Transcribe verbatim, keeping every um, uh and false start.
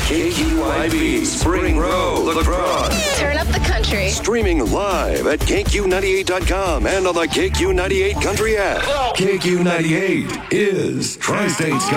K Q I B, Spring Row, La Crosse. Turn up the country. Streaming live at K Q ninety-eight dot com and on the K Q ninety-eight Country app. K Q ninety-eight is Tri-State's